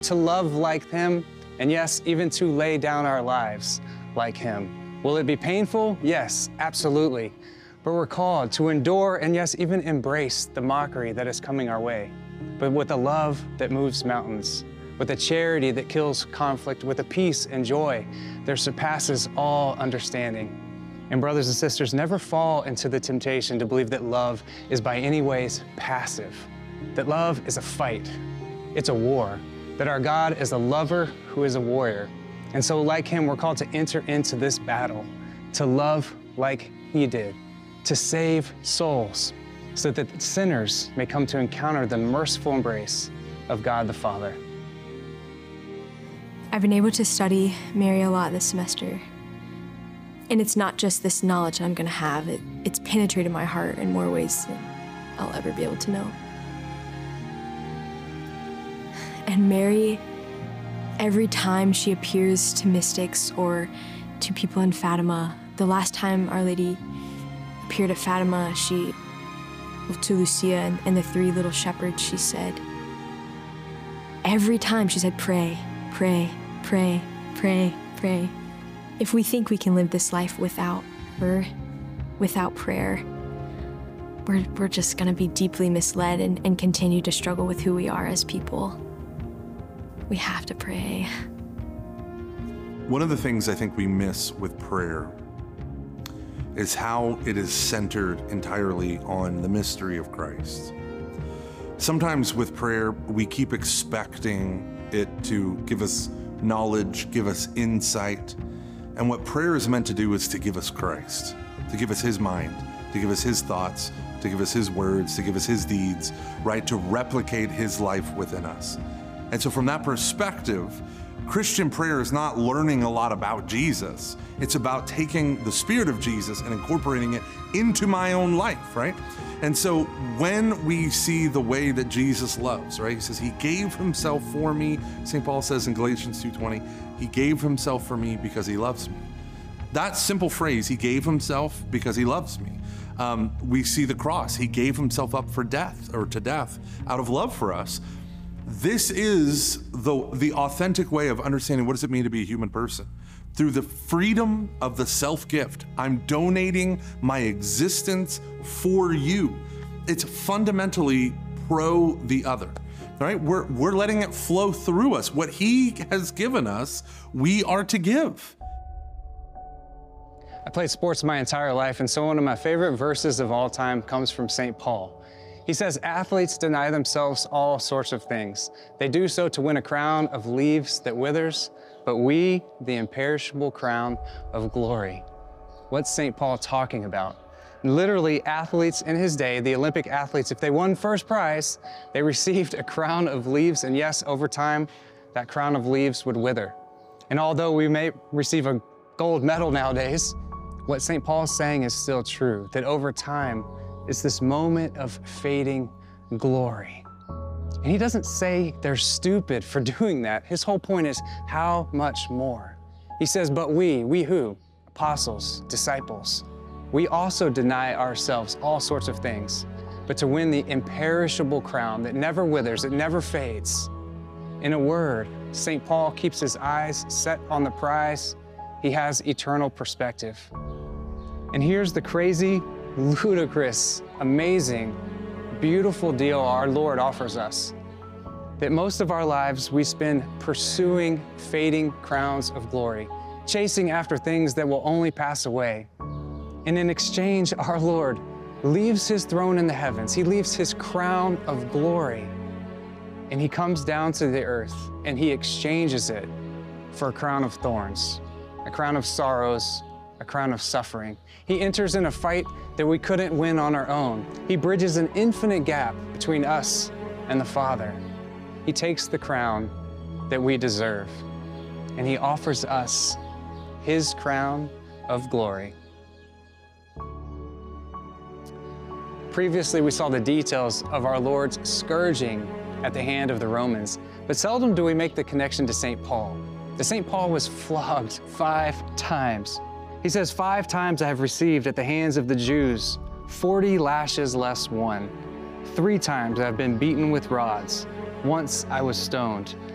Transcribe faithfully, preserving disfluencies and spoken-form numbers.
to love like him, and yes, even to lay down our lives like him. Will it be painful? Yes, absolutely. But we're called to endure and yes, even embrace the mockery that is coming our way, but with a love that moves mountains, with a charity that kills conflict, with a peace and joy that surpasses all understanding. And brothers and sisters, never fall into the temptation to believe that love is by any ways passive, that love is a fight, it's a war, that our God is a lover who is a warrior. And so like him, we're called to enter into this battle, to love like he did, to save souls, so that sinners may come to encounter the merciful embrace of God the Father. I've been able to study Mary a lot this semester. And it's not just this knowledge I'm gonna have, it, it's penetrated my heart in more ways than I'll ever be able to know. And Mary, every time she appears to mystics or to people in Fatima, the last time Our Lady appeared at Fatima, she, to Lucia and, and the three little shepherds, she said, every time she said, pray, pray, pray, pray, pray. If we think we can live this life without her, without prayer, we're, we're just gonna be deeply misled and, and continue to struggle with who we are as people. We have to pray. One of the things I think we miss with prayer is how it is centered entirely on the mystery of Christ. Sometimes with prayer, we keep expecting it to give us knowledge, give us insight. And what prayer is meant to do is to give us Christ, to give us his mind, to give us his thoughts, to give us his words, to give us his deeds, right? To replicate his life within us. And so from that perspective, Christian prayer is not learning a lot about Jesus. It's about taking the spirit of Jesus and incorporating it into my own life, right? And so when we see the way that Jesus loves, right? He says, he gave himself for me. Saint Paul says in Galatians two twenty, he gave himself for me because he loves me. That simple phrase, he gave himself because he loves me. Um, we see the cross. He gave himself up for death or to death out of love for us. This is the, the authentic way of understanding what does it mean to be a human person. Through the freedom of the self-gift, I'm donating my existence for you. It's fundamentally pro the other, right? We're, we're letting it flow through us. What he has given us, we are to give. I played sports my entire life, and so one of my favorite verses of all time comes from Saint Paul. He says, athletes deny themselves all sorts of things. They do so to win a crown of leaves that withers, but we, the imperishable crown of glory. What's Saint Paul talking about? Literally, athletes in his day, the Olympic athletes, if they won first prize, they received a crown of leaves, and yes, over time, that crown of leaves would wither. And although we may receive a gold medal nowadays, what Saint Paul is saying is still true, that over time, it's this moment of fading glory. And he doesn't say they're stupid for doing that. His whole point is how much more. He says, but we, we who? Apostles, disciples, we also deny ourselves all sorts of things, but to win the imperishable crown that never withers, it never fades. In a word, Saint Paul keeps his eyes set on the prize. He has eternal perspective. And here's the crazy, ludicrous, amazing, beautiful deal our Lord offers us. That most of our lives we spend pursuing fading crowns of glory, chasing after things that will only pass away. And in exchange, our Lord leaves his throne in the heavens. He leaves his crown of glory. And he comes down to the earth and he exchanges it for a crown of thorns, a crown of sorrows, a crown of suffering. He enters in a fight that we couldn't win on our own. He bridges an infinite gap between us and the Father. He takes the crown that we deserve, and he offers us his crown of glory. Previously, we saw the details of our Lord's scourging at the hand of the Romans, but seldom do we make the connection to Saint Paul. The Saint Paul was flogged five times. He says, five times I have received at the hands of the Jews forty lashes less one. Three times I have been beaten with rods. Once I was stoned.